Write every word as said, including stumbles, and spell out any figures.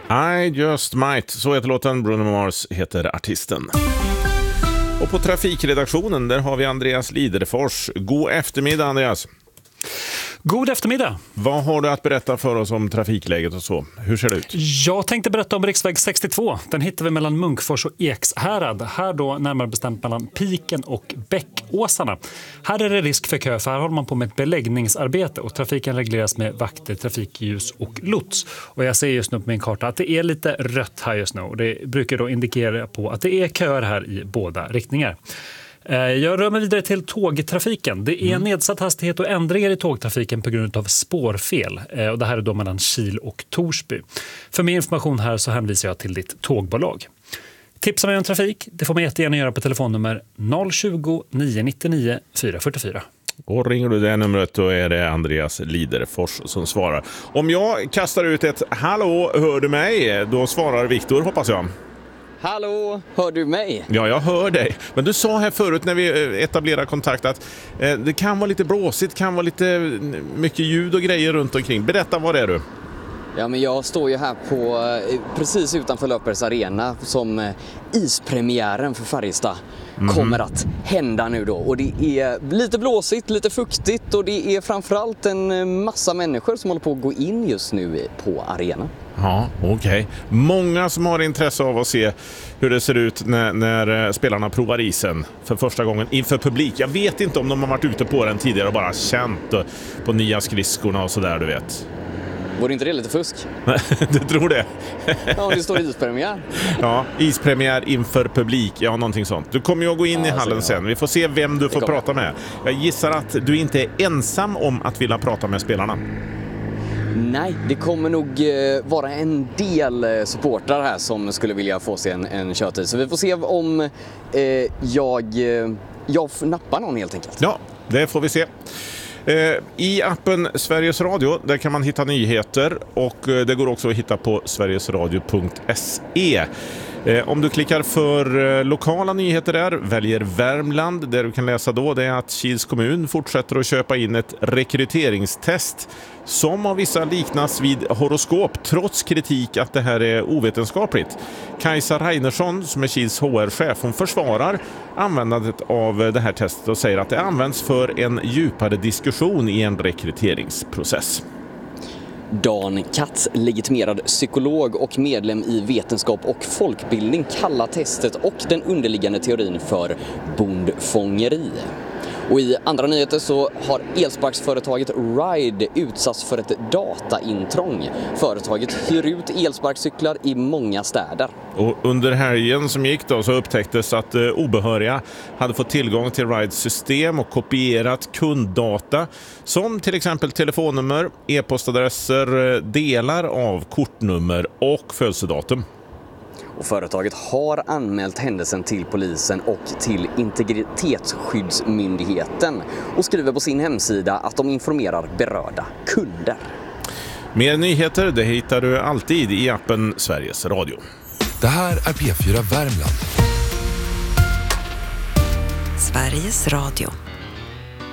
I just might, så heter låten. Bruno Mars heter artisten. Och på trafikredaktionen där har vi Andreas Liderfors. God eftermiddag, Andreas. God eftermiddag. Vad har du att berätta för oss om trafikläget och så? Hur ser det ut? Jag tänkte berätta om riksväg sextiotvå. Den hittar vi mellan Munkfors och Ekshärad. Här då närmare bestämt mellan Piken och Bäckåsarna. Här är det risk för kö, för här håller man på med ett beläggningsarbete och trafiken regleras med vakter, trafikljus och lots. Och jag ser just nu på min karta att det är lite rött här just nu och det brukar då indikera på att det är köer här i båda riktningar. Jag rör mig vidare till tågtrafiken. Det är mm. nedsatt hastighet och ändringar i tågtrafiken på grund av spårfel. Och det här är då mellan Kil och Torsby. För mer information här så hänvisar jag till ditt tågbolag. Tipsa mig om trafik, det får man jättegärna göra på telefonnummer noll tjugo, nio nittionio, fyra fyrtiofyra. Och ringer du det numret då är det Andreas Liderfors som svarar. Om jag kastar ut ett hallå, hör du mig? Då svarar Viktor, hoppas jag. Hallå, hör du mig? Ja, jag hör dig. Men du sa här förut när vi etablerade kontakt att eh, det kan vara lite blåsigt, kan vara lite mycket ljud och grejer runt omkring. Berätta, vad är du? Ja, men jag står ju här på precis utanför Löpers arena som ispremiären för Färjestad mm. kommer att hända nu då. Och det är lite blåsigt, lite fuktigt och det är framförallt en massa människor som håller på att gå in just nu på arenan. Ja, okej. Okay. Många som har intresse av att se hur det ser ut när, när spelarna provar isen för första gången inför publik. Jag vet inte om de har varit ute på den tidigare och bara känt på nya skridskorna och sådär, du vet. Vore inte det lite fusk? Du tror det? Ja, om det står ispremiär. Ja, ispremiär inför publik. Ja, någonting sånt. Du kommer ju att gå in ja, i hallen sen. Vi får se vem du får prata med. Jag gissar att du inte är ensam om att vilja prata med spelarna. Nej, det kommer nog vara en del supportrar här som skulle vilja få sig en, en körtid. Så vi får se om eh, jag, jag nappar någon helt enkelt. Ja, det får vi se. I appen Sveriges Radio, där kan man hitta nyheter och det går också att hitta på sverigesradio punkt se. Om du klickar för lokala nyheter där, väljer Värmland, där du kan läsa då det är att Kils kommun fortsätter att köpa in ett rekryteringstest som av vissa liknas vid horoskop trots kritik att det här är ovetenskapligt. Kajsa Reinersson som är Kils H R-chef, hon försvarar användandet av det här testet och säger att det används för en djupare diskussion i en rekryteringsprocess. Dan Katz, legitimerad psykolog och medlem i vetenskap och folkbildning, kallar testet och den underliggande teorin för bondfångeri. Och i andra nyheter så har elsparksföretaget Ride utsatts för ett dataintrång. Företaget hyr ut elsparkcyklar i många städer. Och under helgen som gick då så upptäcktes att uh, obehöriga hade fått tillgång till Rides system och kopierat kunddata som till exempel telefonnummer, e-postadresser, delar av kortnummer och födelsedatum. Och företaget har anmält händelsen till polisen och till Integritetsskyddsmyndigheten och skriver på sin hemsida att de informerar berörda kunder. Mer nyheter det hittar du alltid i appen Sveriges Radio. Det här är P fyra Värmland. Sveriges Radio.